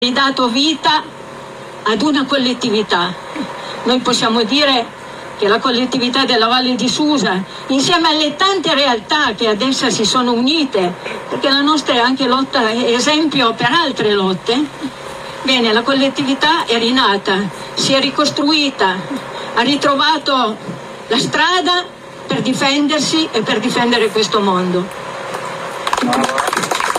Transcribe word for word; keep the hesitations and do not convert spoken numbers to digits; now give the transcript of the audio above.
ridato vita ad una collettività. Noi possiamo dire che la collettività della Valle di Susa, insieme alle tante realtà che adesso si sono unite, perché la nostra è anche lotta, è esempio per altre lotte, bene, la collettività è rinata, si è ricostruita, ha ritrovato la strada per difendersi e per difendere questo mondo.